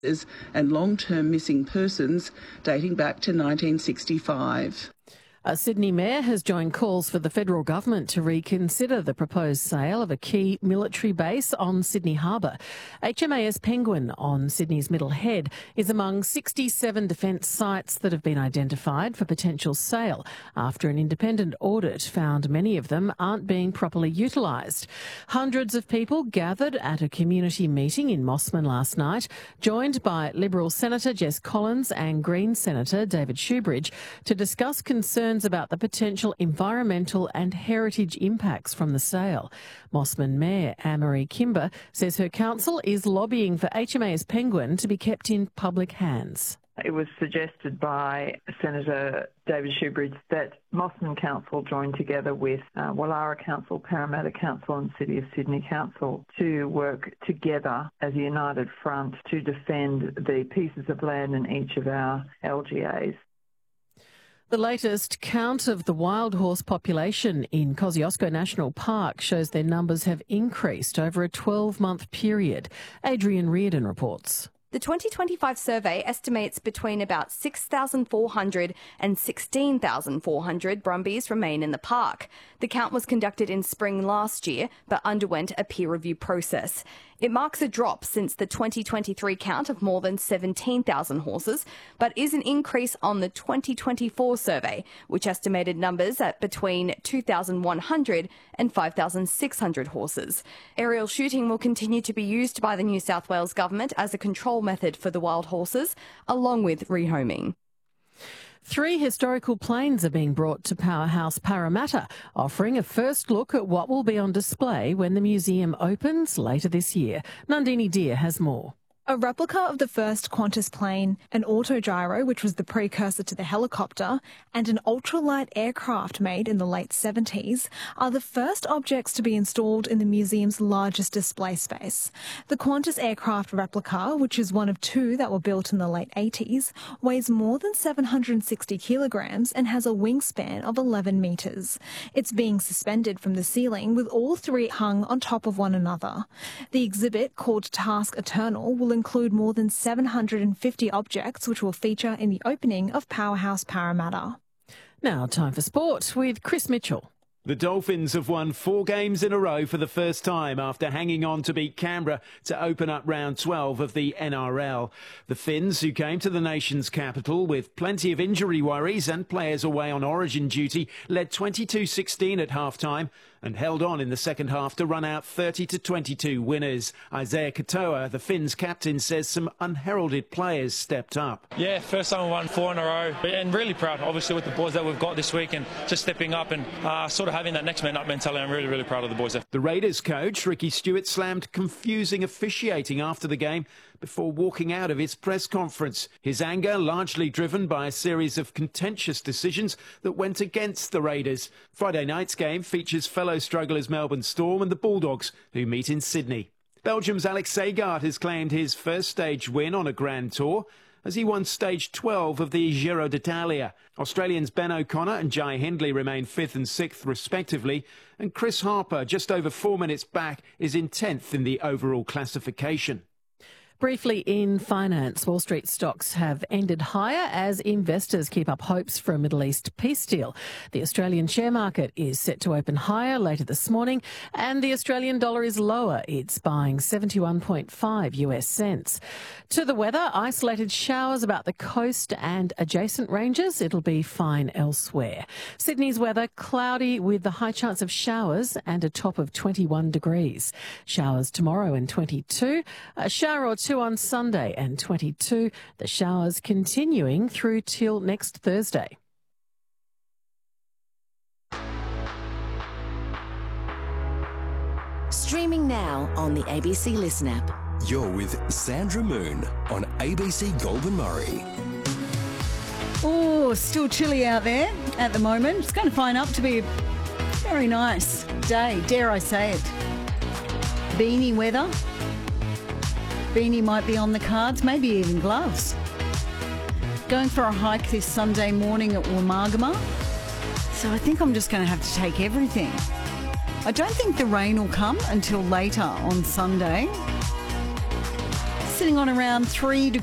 and long-term missing persons dating back to 1965. A Sydney mayor has joined calls for the federal government to reconsider the proposed sale of a key military base on Sydney Harbour. HMAS Penguin on Sydney's Middle Head is among 67 defence sites that have been identified for potential sale after an independent audit found many of them aren't being properly utilised. Hundreds of people gathered at a community meeting in Mossman last night, joined by Liberal Senator Jess Collins and Green Senator David Shoebridge to discuss concerns about the potential environmental and heritage impacts from the sale. Mossman Mayor Anne-Marie Kimber says her council is lobbying for HMAS Penguin to be kept in public hands. It was suggested by Senator David Shoebridge that Mossman Council join together with Wallara Council, Parramatta Council and City of Sydney Council to work together as a united front to defend the pieces of land in each of our LGAs. The latest count of the wild horse population in Kosciuszko National Park shows their numbers have increased over a 12-month period. Adrian Reardon reports. The 2025 survey estimates between about 6,400 and 16,400 brumbies remain in the park. The count was conducted in spring last year, but underwent a peer review process. It marks a drop since the 2023 count of more than 17,000 horses, but is an increase on the 2024 survey, which estimated numbers at between 2,100 and 5,600 horses. Aerial shooting will continue to be used by the New South Wales government as a control method for the wild horses, along with rehoming. 3 historical planes are being brought to Powerhouse Parramatta, offering a first look at what will be on display when the museum opens later this year. Nandini Deer has more. A replica of the first Qantas plane, an autogyro, which was the precursor to the helicopter, and an ultralight aircraft made in the late 70s are the first objects to be installed in the museum's largest display space. The Qantas aircraft replica, which is one of 2 that were built in the late 80s, weighs more than 760 kilograms and has a wingspan of 11 metres. It's being suspended from the ceiling with all 3 hung on top of one another. The exhibit, called Task Eternal, will include more than 750 objects which will feature in the opening of Powerhouse Parramatta. Now time for sport with Chris Mitchell. The Dolphins have won 4 games in a row for the first time after hanging on to beat Canberra to open up round 12 of the NRL. The Finns, who came to the nation's capital with plenty of injury worries and players away on origin duty, led 22-16 at half-time and held on in the second half to run out 30-22 winners. Isaiah Katoa, the Finns captain, says some unheralded players stepped up. Yeah, first time we won 4 in a row, and really proud, obviously, with the boys that we've got this week and just stepping up and sort of having that next man up mentality. I'm really, really proud of the boys there. The Raiders coach, Ricky Stewart, slammed confusing officiating after the game before walking out of his press conference. His anger largely driven by a series of contentious decisions that went against the Raiders. Friday night's game features fellow strugglers Melbourne Storm and the Bulldogs, who meet in Sydney. Belgium's Alex Segaard has claimed his first stage win on a Grand Tour as he won stage 12 of the Giro d'Italia. Australians Ben O'Connor and Jai Hindley remain 5th and 6th respectively, and Chris Harper, just over 4 minutes back, is in 10th in the overall classification. Briefly in finance, Wall Street stocks have ended higher as investors keep up hopes for a Middle East peace deal. The Australian share market is set to open higher later this morning, and the Australian dollar is lower. It's buying 71.5 US cents. To the weather, isolated showers about the coast and adjacent ranges. It'll be fine elsewhere. Sydney's weather, cloudy with the high chance of showers and a top of 21 degrees. Showers tomorrow and 22. A shower or 2 on Sunday and 22. The showers continuing through till next Thursday. Streaming now on the ABC Listen app. You're with Sandra Moon on ABC Goulburn Murray. Oh, still chilly out there at the moment. It's going to find up to be a very nice day, dare I say it. Beanie weather. Beanie might be on the cards, maybe even gloves. Going for a hike this Sunday morning at Womargama. So I think I'm just going to have to take everything. I don't think the rain will come until later on Sunday. sitting on around 3 degrees.